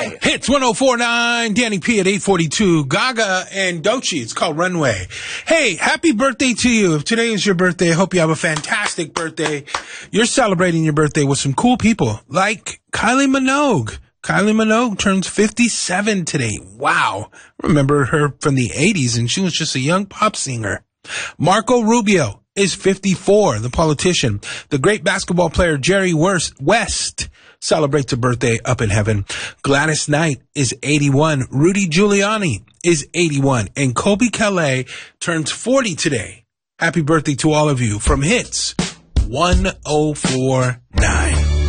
Hits 104.9, Danny P at 842, Gaga and Doechii. It's called Runway. Hey, happy birthday to you. If today is your birthday, I hope you have a fantastic birthday. You're celebrating your birthday with some cool people like Kylie Minogue. Kylie Minogue turns 57 today. Wow. Remember her from the 80s, and she was just a young pop singer. Marco Rubio is 54, the politician. The great basketball player Jerry West celebrates a birthday up in heaven. Gladys Knight is 81. Rudy Giuliani is 81. And Kobe Calais turns 40 today. Happy birthday to all of you from Hits 104.9.